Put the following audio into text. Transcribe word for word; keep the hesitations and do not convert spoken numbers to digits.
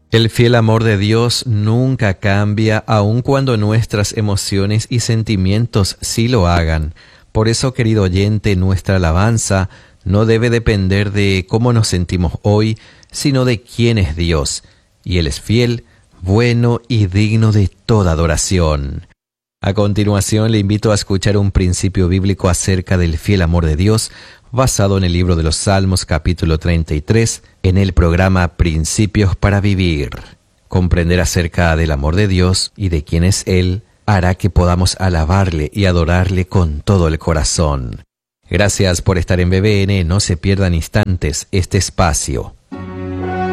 El fiel amor de Dios nunca cambia, aun cuando nuestras emociones y sentimientos sí lo hagan. Por eso, querido oyente, nuestra alabanza no debe depender de cómo nos sentimos hoy, sino de quién es Dios. Y Él es fiel, bueno y digno de toda adoración. A continuación, le invito a escuchar un principio bíblico acerca del fiel amor de Dios, basado en el libro de los Salmos, capítulo treinta y tres, en el programa Principios para Vivir. Comprender acerca del amor de Dios y de quién es Él hará que podamos alabarle y adorarle con todo el corazón. Gracias por estar en B B N, no se pierdan instantes este espacio.